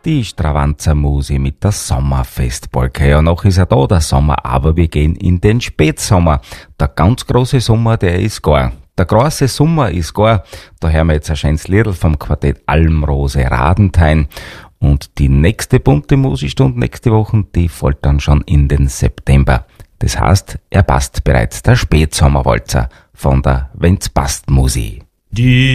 Die Stravanzer Musi mit der Sommerfestpolka. Ja, noch ist ja da der Sommer, aber wir gehen in den Spätsommer. Der ganz große Sommer, der ist gar. Der große Sommer ist gar. Da hören wir jetzt ein schönes Liedl vom Quartett Almrose Radenthein. Und die nächste bunte Musiksstunde nächste Woche, die fällt dann schon in den September. Das heißt, er passt bereits der Spätsommerwalzer von der Wenn's passt Musi. Die